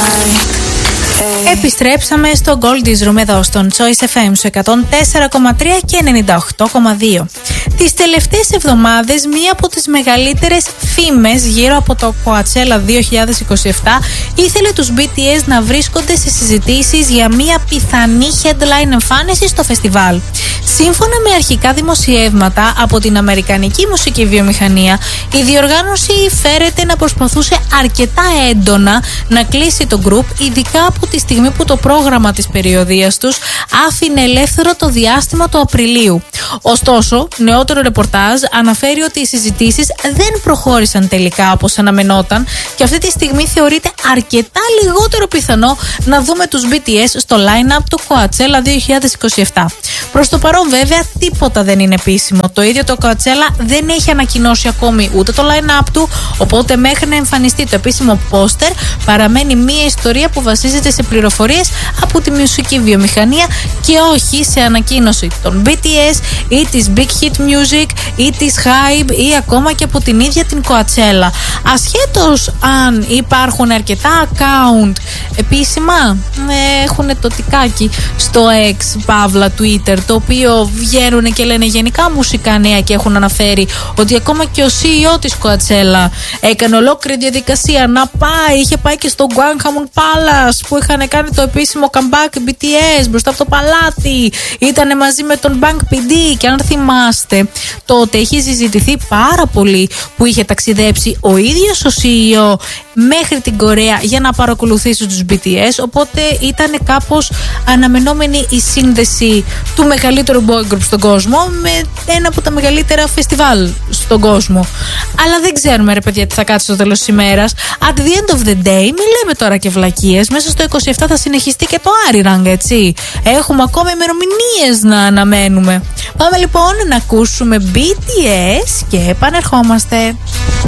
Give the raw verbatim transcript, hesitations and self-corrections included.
Επιστρέψαμε στο Goldie's Room εδώ στον Choice εφ εμ στο εκατόν τέσσερα κόμμα τρία και ενενήντα οκτώ κόμμα δύο. Τις τελευταίες εβδομάδες, μία από τις μεγαλύτερες φήμες γύρω από το Coachella δύο χιλιάδες είκοσι επτά ήθελε τους μπι τι ες να βρίσκονται σε συζητήσεις για μία πιθανή headline εμφάνιση στο φεστιβάλ. Σύμφωνα με αρχικά δημοσιεύματα από την αμερικανική μουσική βιομηχανία, η διοργάνωση φέρεται να προσπαθούσε αρκετά έντονα να κλείσει το group, ειδικά από τη στιγμή που το πρόγραμμα της περιοδίας τους άφηνε ελεύθερο το διάστημα του Απριλίου. Ωστόσο, νεότερο ρεπορτάζ αναφέρει ότι οι συζητήσεις δεν προχώρησαν τελικά όπως αναμενόταν και αυτή τη στιγμή θεωρείται αρκετά λιγότερο πιθανό να δούμε τους μπι τι ες στο line-up του Coachella δύο χιλιάδες είκοσι επτά. Προς το παρόν, βέβαια, τίποτα δεν είναι επίσημο. Το ίδιο το Coachella δεν έχει ανακοινώσει ακόμη ούτε το line-up του, οπότε μέχρι να εμφανιστεί το επίσημο πόστερ παραμένει μία ιστορία που βασίζεται σε πληροφορίες από τη μουσική βιομηχανία και όχι σε ανακοίνωση των μπι τι ες ή της Big Hit Music ή της Hype ή ακόμα και από την ίδια την Coachella. Ασχέτως αν υπάρχουν αρκετά account επίσημα, έχουν το τικάκι στο X, παύλα Twitter, το οποίο βγαίνουν και λένε γενικά μουσικά νέα και έχουν αναφέρει ότι ακόμα και ο σι ι ο της Coachella έκανε ολόκληρη διαδικασία να πάει, είχε πάει και στο Gwanghwamun Palace που είχαν κάνει το επίσημο comeback μπι τι ες μπροστά από το παλάτι, ήταν μαζί με τον Bang πι ντι και αν θυμάστε τότε έχει συζητηθεί πάρα πολύ που είχε ταξιδέψει ο ίδιος ο σι ι ο μέχρι την Κορέα για να παρακολουθήσει τους μπι τι ες, οπότε ήταν κάπως αναμενόμενη η σύνδεση του μεγαλύτερου boy group στον κόσμο με ένα από τα μεγαλύτερα φεστιβάλ στον κόσμο. Αλλά δεν ξέρουμε, ρε παιδιά, τι θα κάτσει στο τέλος της ημέρας. At the end of the day, μην λέμε τώρα και βλακίες. Μέσα στο είκοσι επτά θα συνεχιστεί και το Arirang, έτσι. Έχουμε ακόμα ημερομηνίες να αναμένουμε. Πάμε λοιπόν να ακούσουμε μπι τι ες και επανερχόμαστε.